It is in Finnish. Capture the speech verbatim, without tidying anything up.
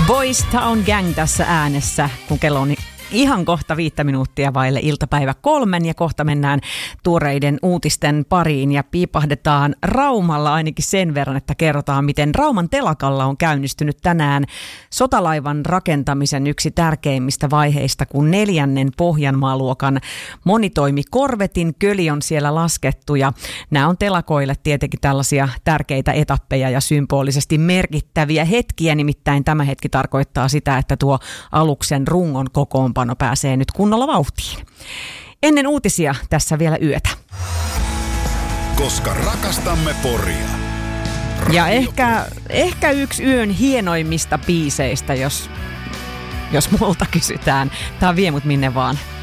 Boys Town Gang tässä äänessä, kun kello on ihan kohta viittä minuuttia vaille iltapäivä kolmen ja kohta mennään tuoreiden uutisten pariin ja piipahdetaan Raumalla ainakin sen verran, että kerrotaan, miten Rauman telakalla on käynnistynyt tänään sotalaivan rakentamisen yksi tärkeimmistä vaiheista, kun neljännen Pohjanmaa-luokan monitoimikorvetin köli on siellä laskettu ja nämä on telakoille tietenkin tällaisia tärkeitä etappeja ja symbolisesti merkittäviä hetkiä, nimittäin tämä hetki tarkoittaa sitä, että tuo aluksen rungon kokoonpano pääsee nyt kunnolla vauhtiin. Ennen uutisia tässä vielä yötä. Koska rakastamme Poria. Ja ehkä, ehkä yksi yön hienoimmista biiseistä, jos, jos multa kysytään. Tää vie mut minne vaan.